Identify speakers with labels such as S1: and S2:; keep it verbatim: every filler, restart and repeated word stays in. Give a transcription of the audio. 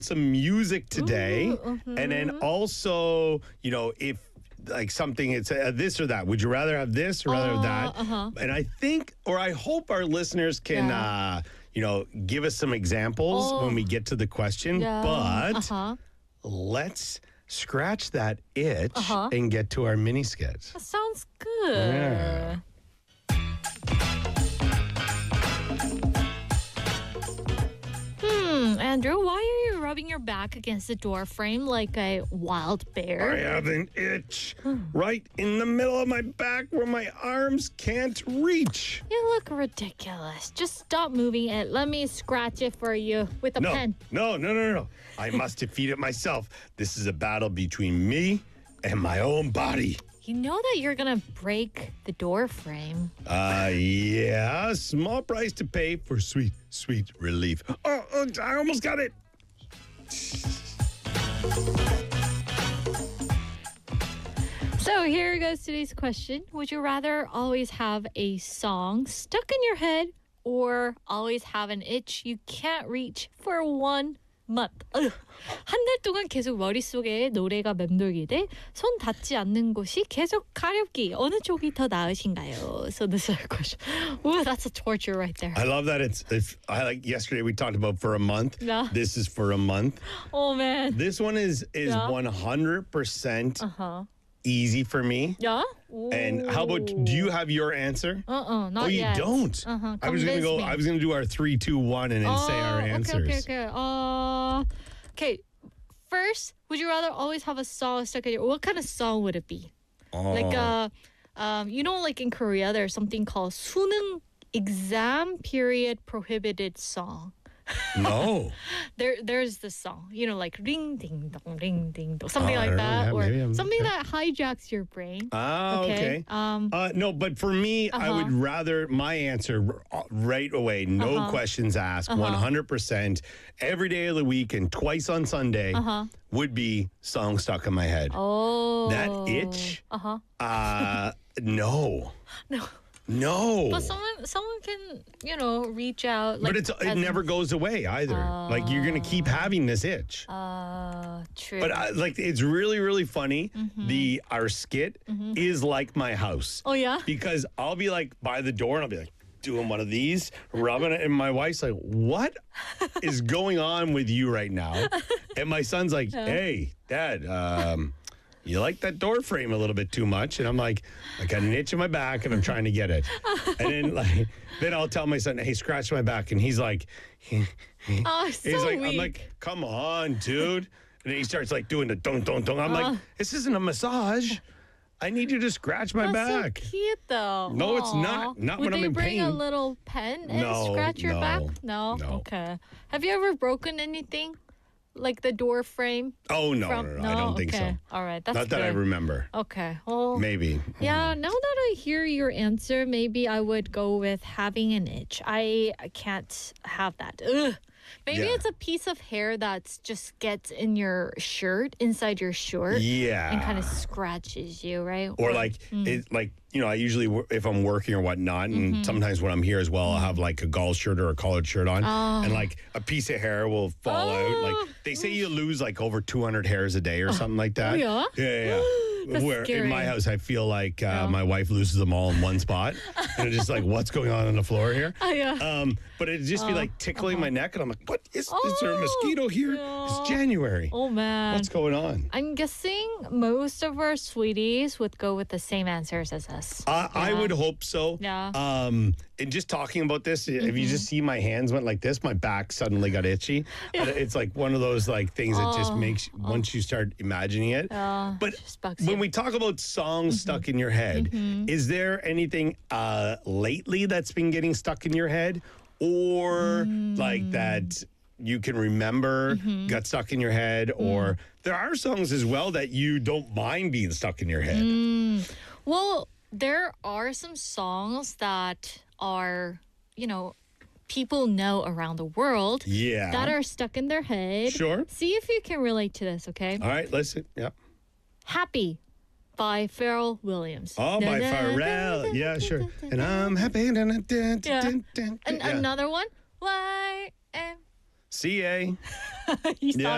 S1: some music today.
S2: Ooh, mhm.
S1: And then also, you know, if like something, it's uh, this or that. Would you rather have this or rather have that?
S2: Uh, uh-huh.
S1: And I think, or I hope our listeners can,
S2: Yeah.
S1: uh, you know, give us some examples
S2: Oh.
S1: when we get to the question.
S2: Yeah.
S1: But
S2: uh-huh.
S1: let's scratch that itch
S2: Uh-huh.
S1: and get to our mini skit.
S2: That sounds good.
S1: Yeah.
S2: Hmm, Andrew, why are you rubbing your back against the door frame like a wild
S1: I
S2: bear?
S1: have an itch right in the middle of my back where my arms can't reach.
S2: You look ridiculous. Just stop moving it. Let me scratch it for you with a
S1: No,
S2: pen.
S1: no, no, no, no. I must defeat it myself. This is a battle between me and my own body.
S2: You know that you're gonna break the door frame.
S1: Uh, yeah, small price to pay for sweet, sweet relief. Oh, oh I almost got it.
S2: So here goes today's question. Would you rather always have a song stuck in your head or always have an itch you can't reach for one month? 한 달 동안 계속 머릿속에 노래가 맴돌기 대 손 닿지 않는 곳이 계속 가렵기. 어느 쪽이 더 나으신가요? So this is our question. Ooh, that's a torture right there.
S1: I love that it's, if I like yesterday we talked about for a month.
S2: Yeah.
S1: This is for a month.
S2: Oh man.
S1: This one is is
S2: Yeah.
S1: one hundred percent
S2: Uh-huh.
S1: easy for me.
S2: Yeah?
S1: And how about, do you have your answer?
S2: Uh-uh, not
S1: Oh, you
S2: yet.
S1: don't.
S2: Uh-huh.
S1: I was gonna
S2: Convince
S1: go.
S2: me.
S1: I was gonna do our three, two, one, and then say our
S2: Oh,
S1: answers.
S2: Okay, okay, okay. Uh, okay. First, would you rather always have a song stuck in your? What kind of song would it be? Like, uh, um, you know, like in Korea, there's something called 수능 exam period prohibited song.
S1: No.
S2: There, there's this song, you know, like ring ding dong, ring ding dong, something
S1: Oh, I
S2: like
S1: don't know.
S2: that,
S1: Yeah,
S2: or
S1: maybe I'm-
S2: something
S1: okay.
S2: that hijacks your brain.
S1: Ah, okay.
S2: Um.
S1: Uh, no, but for me, I
S2: Uh-huh.
S1: would rather my answer r- right away, no
S2: Uh-huh.
S1: questions asked, one hundred percent, every day of the week and twice on Sunday
S2: Uh-huh.
S1: would be song stuck in my head.
S2: Oh.
S1: That itch?
S2: Uh huh.
S1: Uh, no.
S2: No.
S1: No.
S2: But someone, someone can, you know, reach out. Like,
S1: but it's, it
S2: as-
S1: never goes away either. like you're gonna keep having this itch.
S2: Uh, true.
S1: But I, like it's really really funny. The our skit is like my house.
S2: Oh, yeah?
S1: Because I'll be like by the door and I'll be like doing one of these, rubbing it, and my wife's like, "What is going on with you right now?" And my son's like, "Hey, Dad, um, you like that door frame a little bit too much?" And I'm like, "I got an itch in my back and I'm trying to get it." And then like then I'll tell my son, "Hey, scratch my back," and he's like.
S2: Oh, so
S1: He's like,
S2: weak.
S1: I'm like, come on, dude. And then he starts like doing the dunk, dunk, dunk. I'm like, this isn't a massage. I need you to scratch my
S2: That's
S1: back.
S2: so cute, though.
S1: No, it's
S2: Aw.
S1: not. Not
S2: Would
S1: when I'm
S2: they
S1: in
S2: bring a
S1: pain.
S2: little pen and
S1: No,
S2: scratch your
S1: no,
S2: back? No?
S1: no.
S2: Okay. Have you ever broken anything? Like the door frame?
S1: Oh, no,
S2: from...
S1: no, no, I don't think
S2: okay.
S1: so.
S2: All right, that's
S1: Not that
S2: good.
S1: I remember.
S2: Okay. Well,
S1: Maybe.
S2: yeah, now that I hear your answer, maybe I would go with having an itch. I I can't have that. Ugh. Maybe
S1: Yeah.
S2: it's a piece of hair that just gets in your shirt, inside your shirt,
S1: Yeah.
S2: and kind of scratches you, right?
S1: Or like, it, like you know, I usually, wo- if I'm working or whatnot, and
S2: Mm-hmm.
S1: sometimes when I'm here as well, I'll have like a golf shirt or a collared shirt on,
S2: Oh.
S1: and like a piece of hair will fall out. Like
S2: Oh.
S1: they say you lose like over two hundred hairs a day or something like that.
S2: yeah?
S1: Yeah, yeah. yeah.
S2: That's
S1: Where in my
S2: scary.
S1: house, I feel like uh,
S2: Yeah.
S1: my wife loses them all in one spot, and it's just like, what's going on on the floor here?
S2: Oh, yeah.
S1: Um, but it'd just be like tickling my neck, and I'm like, what is, is there a
S2: Oh,
S1: mosquito here?
S2: yeah.
S1: It's January.
S2: Oh, man.
S1: What's going on?
S2: I'm guessing most of our sweeties would go with the same answers as us.
S1: Uh, I
S2: Yeah.
S1: would hope so.
S2: Yeah.
S1: Um, and just talking about this, if you just see my hands went like this, my back suddenly got itchy. And It's like one of those like things that just
S2: Oh,
S1: makes once you start imagining it.
S2: Yeah,
S1: but
S2: just bugs
S1: when
S2: you.
S1: we talk about songs stuck in your head, is there anything uh, lately that's been getting stuck in your head, or like that? You can remember got stuck in your head, or there are songs as well that you don't mind being stuck in your head.
S2: Well, there are some songs that are, you know, people know around the world
S1: Yeah.
S2: that are stuck in their head.
S1: Sure.
S2: See if you can relate to this, okay?
S1: All right, listen. Yep.
S2: Happy by Pharrell Williams.
S1: Oh, by
S2: Na, na, na,
S1: Pharrell.
S2: na,
S1: Yeah,
S2: na,
S1: sure.
S2: na, na,
S1: And
S2: na.
S1: I'm happy. Dun, dun, dun,
S2: Yeah.
S1: dun, dun,
S2: And
S1: yeah.
S2: another one. Y M.
S1: C A.
S2: You saw
S1: Yeah.